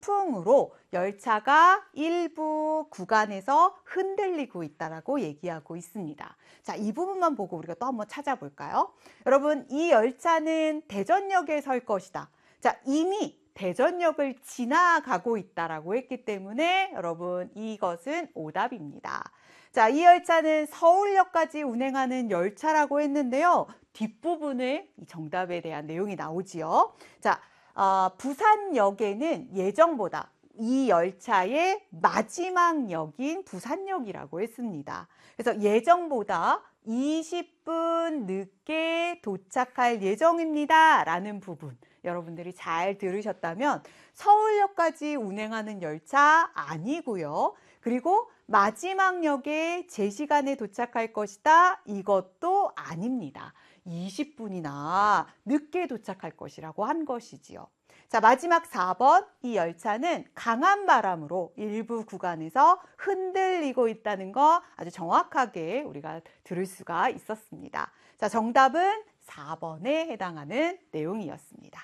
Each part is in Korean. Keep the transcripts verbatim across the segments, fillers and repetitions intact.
풍으로 열차가 일부 구간에서 흔들리고 있다라고 얘기하고 있습니다. 자, 이 부분만 보고 우리가 또 한번 찾아볼까요? 여러분, 이 열차는 대전역에 설 것이다. 자, 이미 대전역을 지나가고 있다라고 했기 때문에 여러분 이것은 오답입니다. 자, 이 열차는 서울역까지 운행하는 열차라고 했는데요. 뒷부분에 이 정답에 대한 내용이 나오지요. 자, 어, 부산역에는 예정보다 이 열차의 마지막 역인 부산역이라고 했습니다. 그래서 예정보다 이십 분 늦게 도착할 예정입니다 라는 부분 여러분들이 잘 들으셨다면 서울역까지 운행하는 열차 아니고요. 그리고 마지막 역에 제 시간에 도착할 것이다. 이것도 아닙니다. 이십 분이나 늦게 도착할 것이라고 한 것이지요. 자, 마지막 사 번, 이 열차는 강한 바람으로 일부 구간에서 흔들리고 있다는 거 아주 정확하게 우리가 들을 수가 있었습니다. 자, 정답은 사 번에 해당하는 내용이었습니다.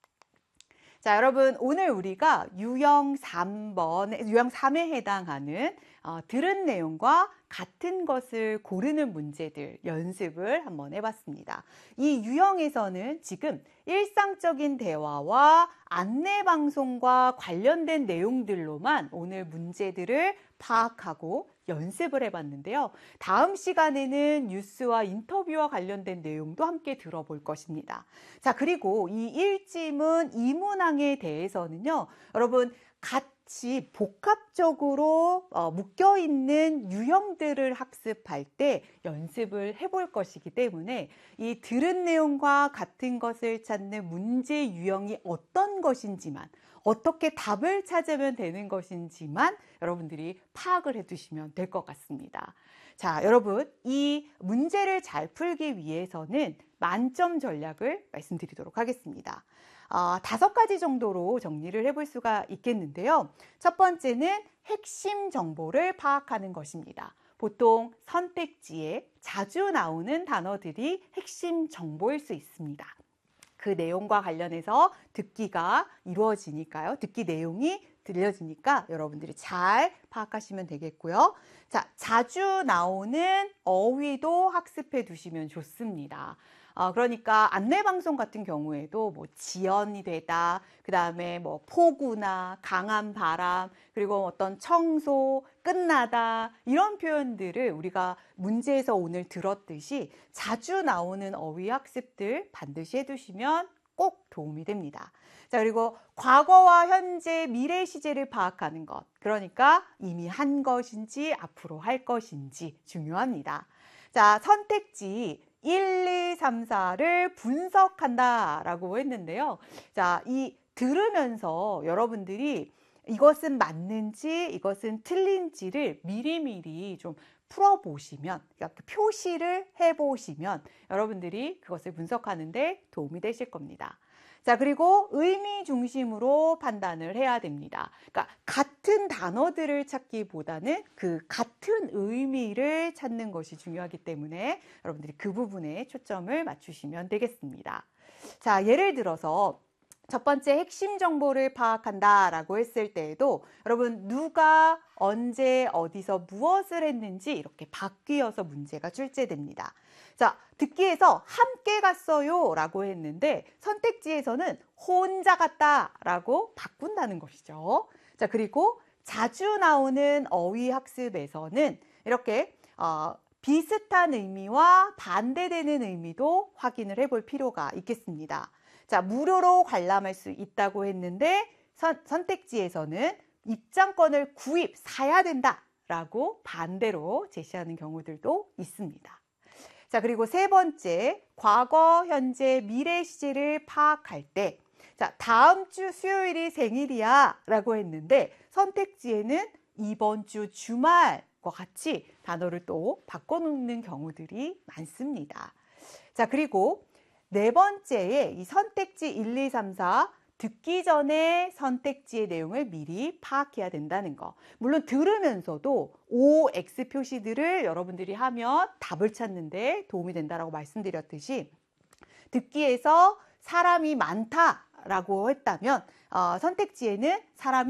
자, 여러분, 오늘 우리가 유형 삼 번, 유형 삼에 해당하는 어, 들은 내용과 같은 것을 고르는 문제들 연습을 한번 해봤습니다. 이 유형에서는 지금 일상적인 대화와 안내방송과 관련된 내용들로만 오늘 문제들을 파악하고 연습을 해봤는데요. 다음 시간에는 뉴스와 인터뷰와 관련된 내용도 함께 들어볼 것입니다. 자, 그리고 이 일지문 이문항에 대해서는요, 여러분 같이 복합적으로 어, 묶여있는 유형들을 학습할 때 연습을 해볼 것이기 때문에 이 들은 내용과 같은 것을 찾는 문제 유형이 어떤 것인지만 어떻게 답을 찾으면 되는 것인지만 여러분들이 파악을 해두시면 될 것 같습니다. 자, 여러분, 이 문제를 잘 풀기 위해서는 만점 전략을 말씀드리도록 하겠습니다. 어, 다섯 가지 정도로 정리를 해볼 수가 있겠는데요. 첫 번째는 핵심 정보를 파악하는 것입니다. 보통 선택지에 자주 나오는 단어들이 핵심 정보일 수 있습니다. 그 내용과 관련해서 듣기가 이루어지니까요. 듣기 내용이 들려지니까 여러분들이 잘 파악하시면 되겠고요. 자, 자주 나오는 어휘도 학습해 두시면 좋습니다. 어, 그러니까 안내방송 같은 경우에도 뭐 지연이 되다, 그 다음에 뭐 폭우나 강한 바람, 그리고 어떤 청소, 끝나다 이런 표현들을 우리가 문제에서 오늘 들었듯이 자주 나오는 어휘 학습들 반드시 해두시면 꼭 도움이 됩니다. 자, 그리고 과거와 현재, 미래 시제를 파악하는 것. 그러니까 이미 한 것인지 앞으로 할 것인지 중요합니다. 자, 선택지 일, 이, 삼, 사를 분석한다 라고 했는데요. 자, 이 들으면서 여러분들이 이것은 맞는지 이것은 틀린지를 미리미리 좀 풀어보시면, 그러니까 표시를 해보시면 여러분들이 그것을 분석하는데 도움이 되실 겁니다. 자, 그리고 의미 중심으로 판단을 해야 됩니다. 그러니까 같은 단어들을 찾기보다는 그 같은 의미를 찾는 것이 중요하기 때문에 여러분들이 그 부분에 초점을 맞추시면 되겠습니다. 자, 예를 들어서 첫 번째 핵심 정보를 파악한다 라고 했을 때에도 여러분 누가 언제 어디서 무엇을 했는지 이렇게 바뀌어서 문제가 출제됩니다. 자, 듣기에서 함께 갔어요 라고 했는데 선택지에서는 혼자 갔다 라고 바꾼다는 것이죠. 자, 그리고 자주 나오는 어휘 학습에서는 이렇게 어, 비슷한 의미와 반대되는 의미도 확인을 해볼 필요가 있겠습니다. 자, 무료로 관람할 수 있다고 했는데 선, 선택지에서는 입장권을 구입, 사야 된다 라고 반대로 제시하는 경우들도 있습니다. 자, 그리고 세 번째, 과거, 현재, 미래 시제를 파악할 때 자, 다음 주 수요일이 생일이야 라고 했는데 선택지에는 이번 주 주말과 같이 단어를 또 바꿔놓는 경우들이 많습니다. 자, 그리고 네 번째에 이 선택지 일, 이, 삼, 사 듣기 전에 선택지의 내용을 미리 파악해야 된다는 거. 물론 들으면서도 O, X 표시들을 여러분들이 하면 답을 찾는 데 도움이 된다고 말씀드렸듯이 듣기에서 사람이 많다라고 했다면 어, 선택지에는 사람이